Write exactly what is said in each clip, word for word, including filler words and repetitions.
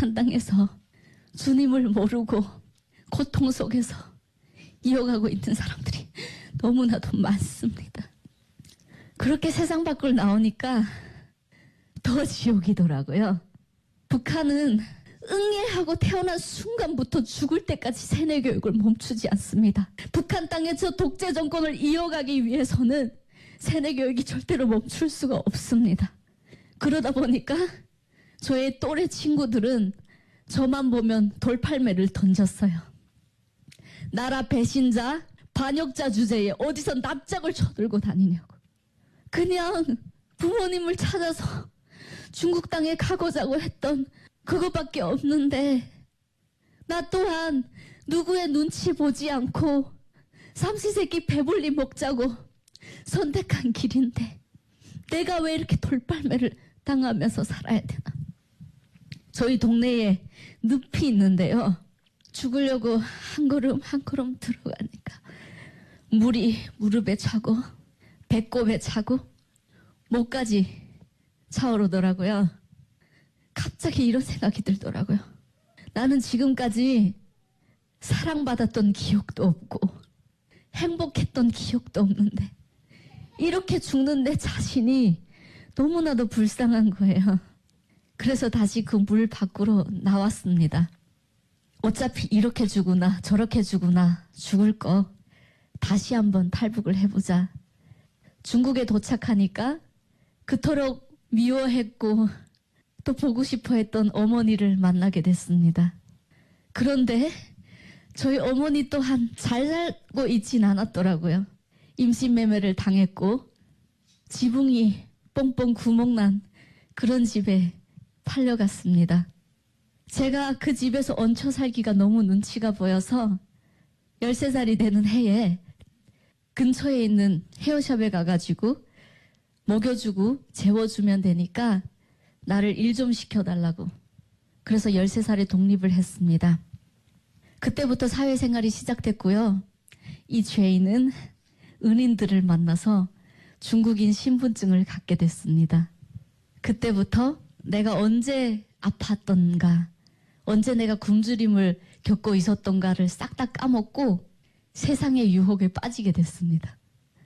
북한 땅에서 주님을 모르고 고통 속에서 이어가고 있는 사람들이 너무나도 많습니다. 그렇게 세상 밖으로 나오니까 더 지옥이더라고요. 북한은 응애하고 태어난 순간부터 죽을 때까지 세뇌 교육을 멈추지 않습니다. 북한 땅의 저 독재 정권을 이어가기 위해서는 세뇌 교육이 절대로 멈출 수가 없습니다. 그러다 보니까 저의 또래 친구들은 저만 보면 돌팔매를 던졌어요. 나라 배신자, 반역자 주제에 어디서 납작을 쳐들고 다니냐고. 그냥 부모님을 찾아서 중국 땅에 가고자고 했던 그것밖에 없는데, 나 또한 누구의 눈치 보지 않고 삼시세끼 배불리 먹자고 선택한 길인데 내가 왜 이렇게 돌팔매를 당하면서 살아야 되나. 저희 동네에 늪이 있는데요. 죽으려고 한 걸음 한 걸음 들어가니까 물이 무릎에 차고 배꼽에 차고 목까지 차오르더라고요. 갑자기 이런 생각이 들더라고요. 나는 지금까지 사랑받았던 기억도 없고 행복했던 기억도 없는데 이렇게 죽는 내 자신이 너무나도 불쌍한 거예요. 그래서 다시 그 물 밖으로 나왔습니다. 어차피 이렇게 죽으나 저렇게 죽으나 죽을 거 다시 한번 탈북을 해보자. 중국에 도착하니까 그토록 미워했고 또 보고 싶어 했던 어머니를 만나게 됐습니다. 그런데 저희 어머니 또한 잘 살고 있진 않았더라고요. 임신매매를 당했고 지붕이 뻥뻥 구멍난 그런 집에 팔려갔습니다. 제가 그 집에서 얹혀 살기가 너무 눈치가 보여서 열세 살이 되는 해에 근처에 있는 헤어샵에 가가지고 먹여주고 재워주면 되니까 나를 일 좀 시켜달라고. 그래서 열세 살에 독립을 했습니다. 그때부터 사회생활이 시작됐고요. 이 죄인은 은인들을 만나서 중국인 신분증을 갖게 됐습니다. 그때부터 내가 언제 아팠던가, 언제 내가 굶주림을 겪고 있었던가를 싹 다 까먹고 세상의 유혹에 빠지게 됐습니다.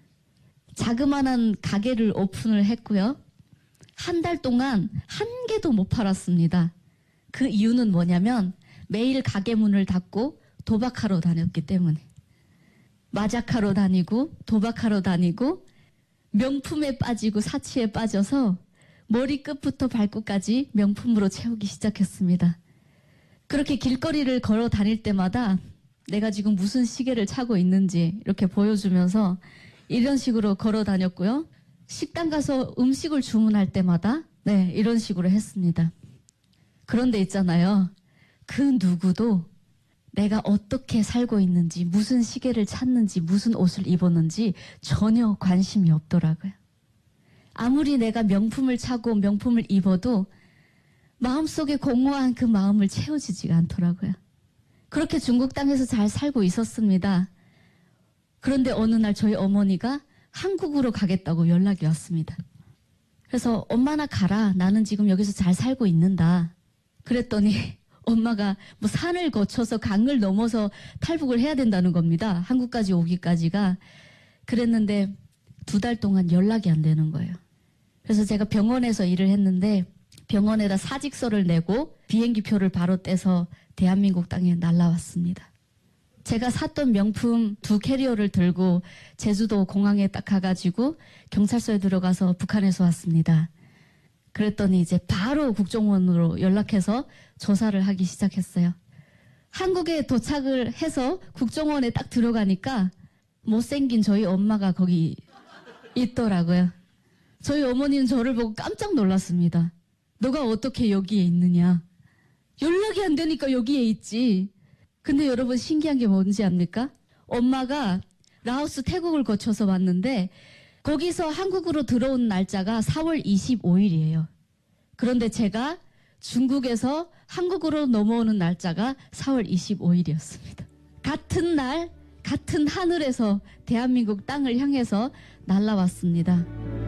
자그마한 가게를 오픈을 했고요. 한 달 동안 한 개도 못 팔았습니다. 그 이유는 뭐냐면 매일 가게 문을 닫고 도박하러 다녔기 때문에. 마작하러 다니고 도박하러 다니고 명품에 빠지고 사치에 빠져서 머리끝부터 발끝까지 명품으로 채우기 시작했습니다. 그렇게 길거리를 걸어 다닐 때마다 내가 지금 무슨 시계를 차고 있는지 이렇게 보여주면서 이런 식으로 걸어 다녔고요. 식당 가서 음식을 주문할 때마다 네, 이런 식으로 했습니다. 그런데 있잖아요. 그 누구도 내가 어떻게 살고 있는지, 무슨 시계를 찾는지, 무슨 옷을 입었는지 전혀 관심이 없더라고요. 아무리 내가 명품을 차고 명품을 입어도 마음속에 공허한 그 마음을 채워지지가 않더라고요. 그렇게 중국 땅에서 잘 살고 있었습니다. 그런데 어느 날 저희 어머니가 한국으로 가겠다고 연락이 왔습니다. 그래서 엄마나 가라. 나는 지금 여기서 잘 살고 있는다. 그랬더니 엄마가 뭐 산을 거쳐서 강을 넘어서 탈북을 해야 된다는 겁니다. 한국까지 오기까지가. 그랬는데 두 달 동안 연락이 안 되는 거예요. 그래서 제가 병원에서 일을 했는데 병원에다 사직서를 내고 비행기표를 바로 떼서 대한민국 땅에 날라왔습니다. 제가 샀던 명품 두 캐리어를 들고 제주도 공항에 딱 가가지고 경찰서에 들어가서 북한에서 왔습니다. 그랬더니 이제 바로 국정원으로 연락해서 조사를 하기 시작했어요. 한국에 도착을 해서 국정원에 딱 들어가니까 못생긴 저희 엄마가 거기 있더라고요. 저희 어머니는 저를 보고 깜짝 놀랐습니다. 너가 어떻게 여기에 있느냐. 연락이 안 되니까 여기에 있지. 근데 여러분 신기한 게 뭔지 압니까? 엄마가 라오스, 태국을 거쳐서 왔는데 거기서 한국으로 들어온 날짜가 사월 이십오일이에요. 그런데 제가 중국에서 한국으로 넘어오는 날짜가 사월 이십오일이었습니다. 같은 날, 같은 하늘에서 대한민국 땅을 향해서 날아왔습니다.